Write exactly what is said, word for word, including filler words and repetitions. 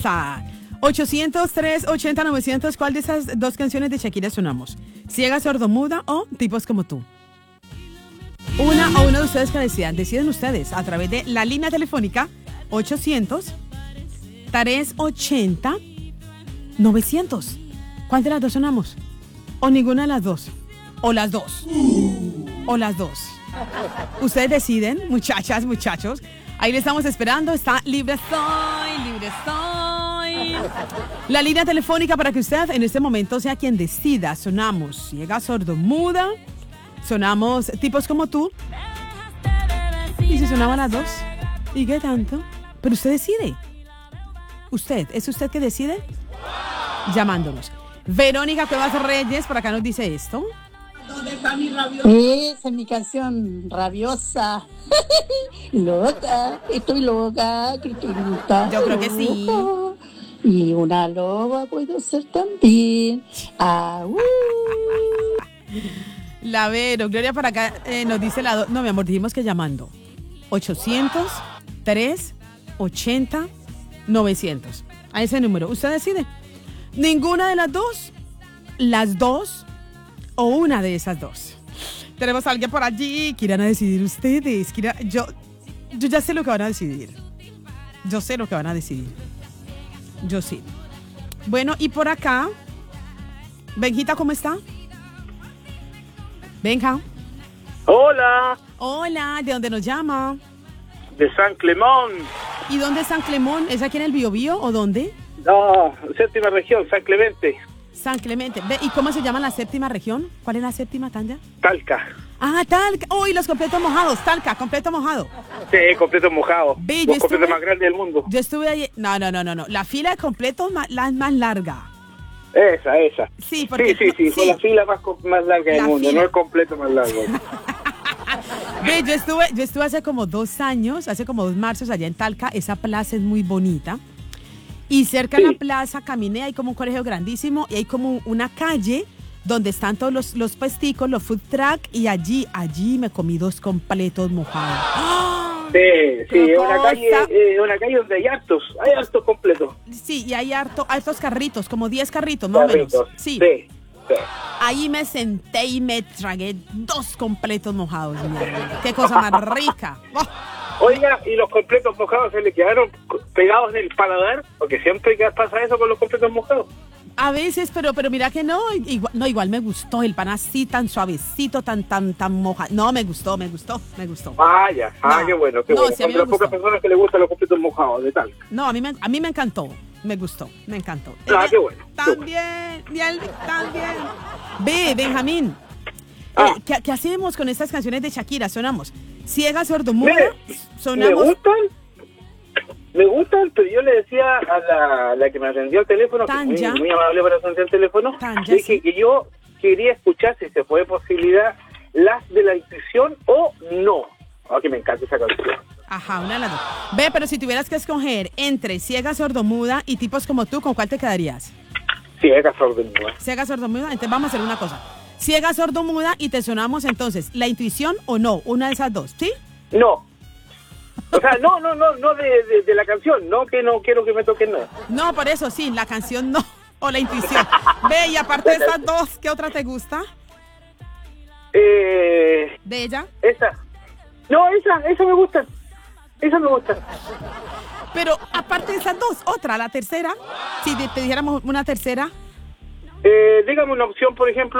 WhatsApp. ochocientos, trescientos ochenta, novecientos. ¿Cuál de esas dos canciones de Shakira sonamos? ¿Ciega, sordomuda o Tipos como tú? Una o uno de ustedes que decidan. Deciden ustedes a través de la línea telefónica ochocientos, trescientos ochenta, novecientos. ¿Cuál de las dos sonamos? ¿O ninguna de las dos? ¿O las dos? ¿O las dos? Ustedes deciden, muchachas, muchachos. Ahí le estamos esperando. Está libre soy, libre soy. La línea telefónica para que usted en este momento sea quien decida. Sonamos ciega, sordomuda. Sonamos Tipos como tú. ¿Y si sonaban las dos? ¿Y qué tanto? Pero usted decide. Usted, ¿es usted que decide? Llamándonos. Verónica Cuevas Reyes, por acá nos dice esto. ¿Dónde está mi rabiosa? Esa es mi canción, rabiosa. Loca, estoy loca, Cristinita. Yo creo que sí. Y una loba puedo ser también. Ah, uh. La Vero, Gloria por acá eh, nos dice la... Do- no, mi amor, dijimos que llamando. ochocientos, trescientos ochenta, novecientos. A ese número. Usted decide. Ninguna de las dos, las dos o una de esas dos. Tenemos a alguien por allí que irán a decidir ustedes. Que irán, yo, yo ya sé lo que van a decidir. Yo sé lo que van a decidir. Yo sí. Bueno, y por acá, Benjita, ¿cómo está? Benja. Hola, Hola, ¿de dónde nos llama? de San Clemón. ¿Y dónde es San Clemón? ¿Es aquí en el Biobío o dónde? No, séptima región, San Clemente, San Clemente. Ve, ¿y cómo se llama la séptima región? ¿Cuál es la séptima, Tanya? Talca. Ah, Talca. Uy, los completos mojados. Talca, completo mojado. Sí, completo mojado. Ve, yo Los completos estuve- más grandes del mundo. Yo estuve ahí. No, no, no, no, no. La fila de completos más, la más larga. Esa, esa. Sí, porque... sí, sí, sí, fue la fila más, co- más larga del La mundo, fila. no el completo más largo. Ve, yo estuve, yo estuve hace como dos años, hace como dos marzos allá en Talca. Esa plaza es muy bonita. Y cerca Sí. de la plaza caminé, hay como un colegio grandísimo y hay como una calle donde están todos los, los puesticos, los food truck, y allí, allí me comí dos completos mojados. ¡Ah! Sí, sí, ¡Qué es una cosa! calle, eh, una calle donde hay hartos, hay hartos completos. Sí, y hay harto, hartos carritos, como diez carritos más o Carritos. menos. Sí. sí, sí. Ahí me senté y me tragué dos completos mojados. Mi amor. Qué cosa más rica. ¡Oh! Oiga, ¿y los completos mojados se le quedaron pegados en el paladar? Porque siempre pasa eso con los completos mojados. A veces, pero pero mira que no, igual, no, igual me gustó el pan así, tan suavecito, tan, tan, tan moja. No, me gustó, me gustó, me gustó. Ah, ya, ah, No, qué bueno, qué no, bueno. sí, a mí Son de me las pocas gustó. personas que le gustan los completos mojados, de tal. No, a mí me, a mí me encantó, me gustó, me encantó. Ah, Eh, qué bueno, qué También, bien, también. Ve, Benjamín, Ah. eh, ¿qué, ¿qué hacemos con estas canciones de Shakira? Sonamos ciega, sordomuda, Mire, me sonamos... gustan, me gustan, pero yo le decía a la, la que me atendió el teléfono, que es Tanya. muy, muy amable para atender el teléfono, Tanya, dije sí. que yo quería escuchar si se puede posibilidad las de la intuición o no. Ah, que me encanta esa canción. Ajá, una de las dos. Ve, pero si tuvieras que escoger entre ciega, sordomuda y tipos como tú, ¿con cuál te quedarías? Sí, es sordomuda. Ciega, sordomuda, entonces vamos a hacer una cosa. Ciega, sordomuda y te sonamos entonces, ¿la intuición o no? Una de esas dos, ¿sí? No. O sea, no, no, no, no de, de, de la canción, no que no quiero que me toquen nada. No, por eso sí, la canción no, o la intuición. Ve, y aparte de esas dos, ¿qué otra te gusta Eh, de ella? esa. No, esa, esa me gusta. Esa me gusta. Pero aparte de esas dos, otra, la tercera, si te, te dijéramos una tercera. Eh, dígame una opción, por ejemplo.